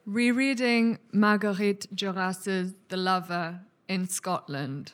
Rereading Marguerite Duras's The Lover in Scotland.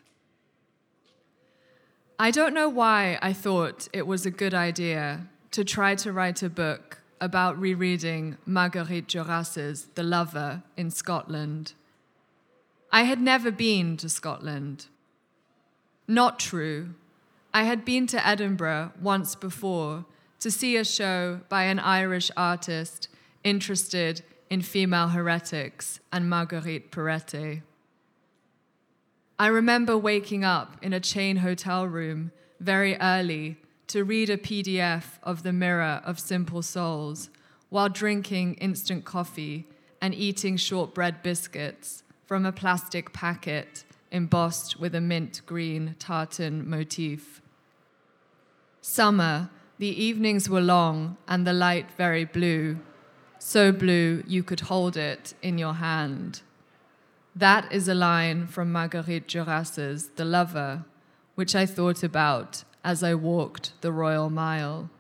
I don't know why I thought it was a good idea to try to write a book about rereading Marguerite Duras's The Lover in Scotland. I had never been to Scotland. Not true. I had been to Edinburgh once before to see a show by an Irish artist interested in female heretics and Marguerite Perrette. I remember waking up in a chain hotel room very early to read a PDF of The Mirror of Simple Souls while drinking instant coffee and eating shortbread biscuits from a plastic packet embossed with a mint green tartan motif. Summer, the evenings were long and the light very blue, so blue you could hold it in your hand. That is a line from Marguerite Duras's The Lover, which I thought about as I walked the Royal Mile.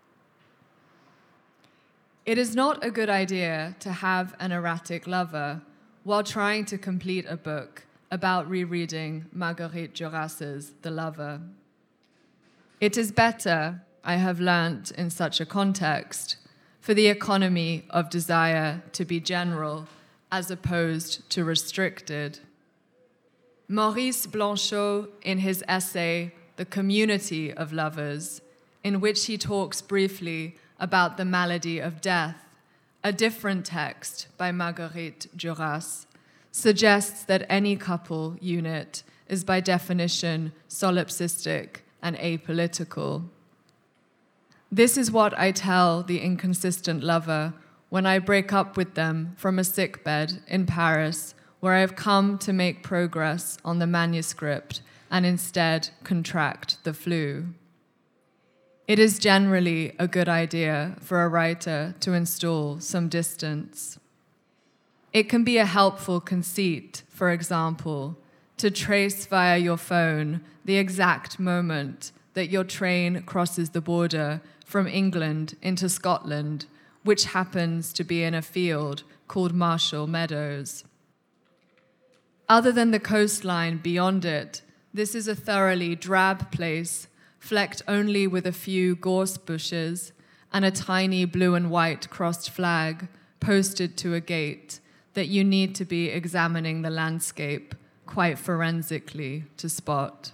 It is not a good idea to have an erratic lover while trying to complete a book about rereading Marguerite Duras's The Lover. It is better, I have learnt in such a context, for the economy of desire to be general as opposed to restricted. Maurice Blanchot, in his essay, The Community of Lovers, in which he talks briefly about the malady of death, a different text by Marguerite Duras, suggests that any couple unit is by definition solipsistic and apolitical. This is what I tell the inconsistent lover when I break up with them from a sickbed in Paris, where I have come to make progress on the manuscript and instead contract the flu. It is generally a good idea for a writer to install some distance. It can be a helpful conceit, for example, to trace via your phone the exact moment that your train crosses the border from England into Scotland, which happens to be in a field called Marshall Meadows. Other than the coastline beyond it, this is a thoroughly drab place, flecked only with a few gorse bushes and a tiny blue and white crossed flag posted to a gate that you need to be examining the landscape quite forensically to spot.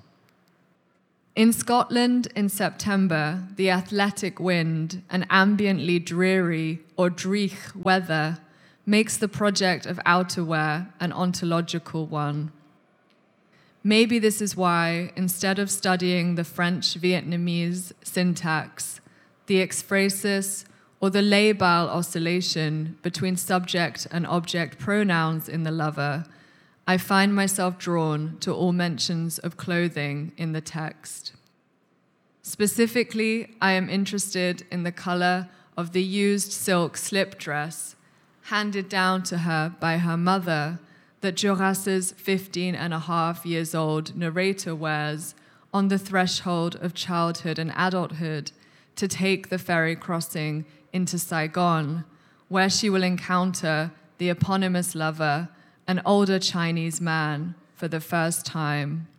In Scotland in September, the athletic wind and ambiently dreary or dreich weather makes the project of outerwear an ontological one. Maybe this is why, instead of studying the French-Vietnamese syntax, the ekphrasis, or the labile oscillation between subject and object pronouns in The Lover, I find myself drawn to all mentions of clothing in the text. Specifically, I am interested in the color of the used silk slip dress handed down to her by her mother that Duras's 15-and-a-half-years-old narrator wears on the threshold of childhood and adulthood to take the ferry crossing into Saigon, where she will encounter the eponymous lover, an older Chinese man, for the first time.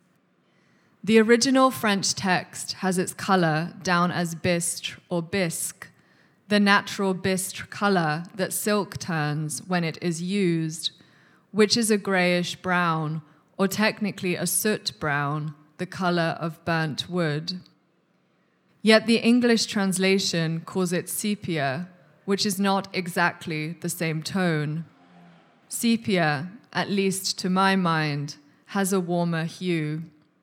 The original French text has its color down as bistre or bisque, the natural bistre color that silk turns when it is used, which is a grayish brown, or technically a soot brown, the color of burnt wood. Yet the English translation calls it sepia, which is not exactly the same tone. Sepia, at least to my mind, has a warmer hue.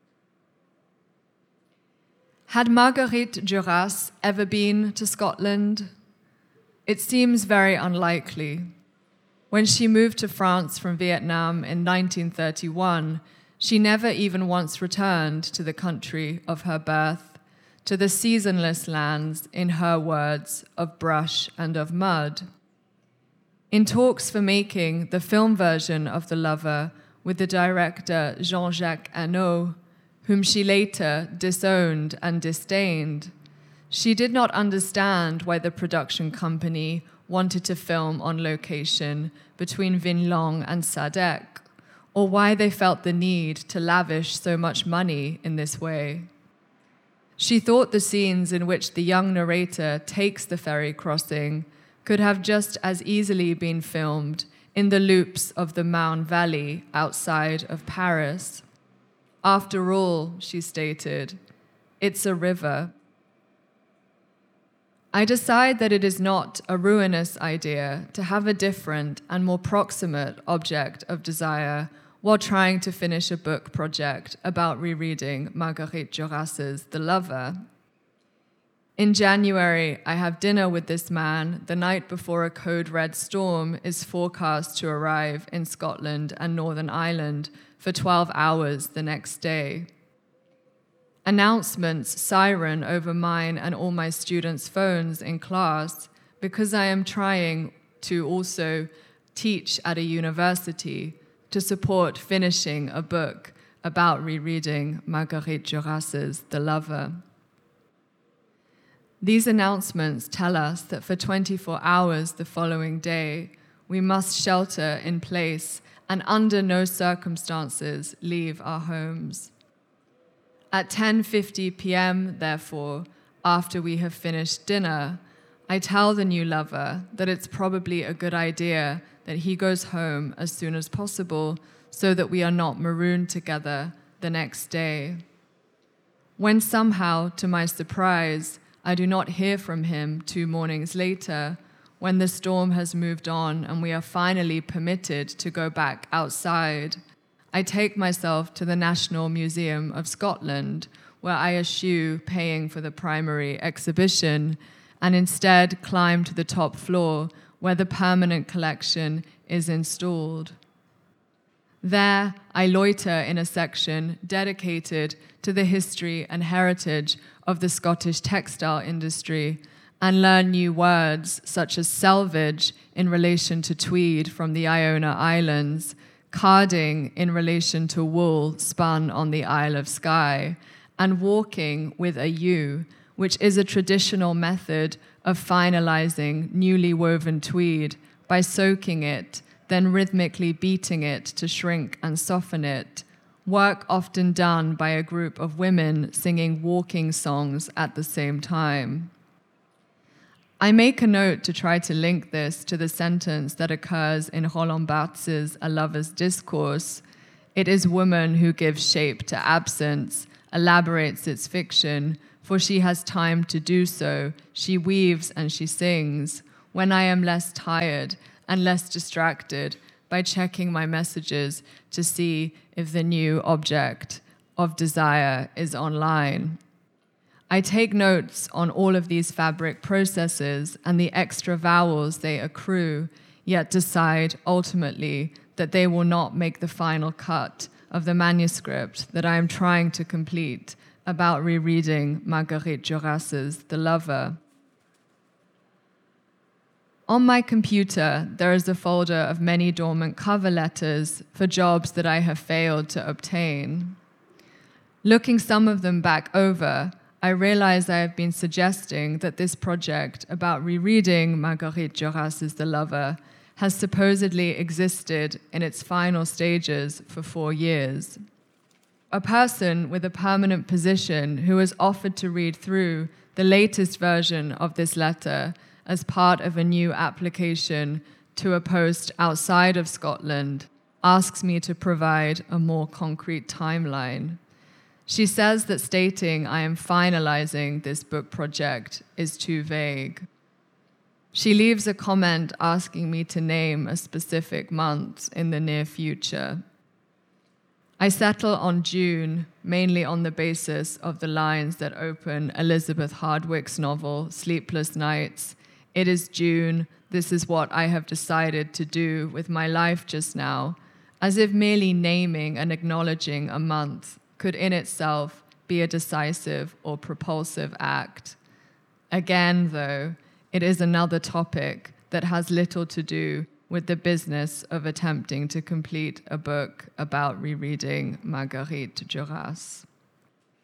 Had Marguerite Duras ever been to Scotland? It seems very unlikely. When she moved to France from Vietnam in 1931, she never even once returned to the country of her birth, to the seasonless lands, in her words, of brush and of mud. In talks for making the film version of The Lover with the director Jean-Jacques Hano, whom she later disowned and disdained, she did not understand why the production company wanted to film on location between Vinlong and Sadek, or why they felt the need to lavish so much money in this way. She thought the scenes in which the young narrator takes the ferry crossing could have just as easily been filmed in the loops of the Marne Valley outside of Paris. After all, she stated, it's a river. I decide that it is not a ruinous idea to have a different and more proximate object of desire while trying to finish a book project about rereading Marguerite Duras's The Lover. In January, I have dinner with this man the night before a code red storm is forecast to arrive in Scotland and Northern Ireland for 12 hours the next day. Announcements siren over mine and all my students' phones in class because I am trying to also teach at a university to support finishing a book about rereading Marguerite Duras's The Lover. These announcements tell us that for 24 hours the following day, we must shelter in place and under no circumstances leave our homes. At 10:50 p.m., therefore, after we have finished dinner, I tell the new lover that it's probably a good idea that he goes home as soon as possible so that we are not marooned together the next day. When somehow, to my surprise, I do not hear from him 2 mornings later, when the storm has moved on and we are finally permitted to go back outside, I take myself to the National Museum of Scotland, where I eschew paying for the primary exhibition and instead climb to the top floor where the permanent collection is installed. There, I loiter in a section dedicated to the history and heritage of the Scottish textile industry and learn new words such as selvage in relation to tweed from the Iona Islands, carding in relation to wool spun on the Isle of Skye, and walking with a U, which is a traditional method of finalizing newly woven tweed by soaking it, then rhythmically beating it to shrink and soften it, work often done by a group of women singing walking songs at the same time. I make a note to try to link this to the sentence that occurs in Roland Barthes's A Lover's Discourse. It is woman who gives shape to absence, elaborates its fiction, for she has time to do so, she weaves and she sings, when I am less tired and less distracted by checking my messages to see if the new object of desire is online. I take notes on all of these fabric processes and the extra vowels they accrue, yet decide ultimately that they will not make the final cut of the manuscript that I am trying to complete about rereading Marguerite Duras's The Lover. On my computer, there is a folder of many dormant cover letters for jobs that I have failed to obtain. Looking some of them back over, I realize I have been suggesting that this project about rereading Marguerite Duras's The Lover has supposedly existed in its final stages for 4 years. A person with a permanent position who has offered to read through the latest version of this letter as part of a new application to a post outside of Scotland asks me to provide a more concrete timeline. She says that stating I am finalizing this book project is too vague. She leaves a comment asking me to name a specific month in the near future. I settle on June, mainly on the basis of the lines that open Elizabeth Hardwick's novel, Sleepless Nights. It is June, this is what I have decided to do with my life just now, as if merely naming and acknowledging a month could in itself be a decisive or propulsive act. Again, though, it is another topic that has little to do with the business of attempting to complete a book about rereading Marguerite Duras.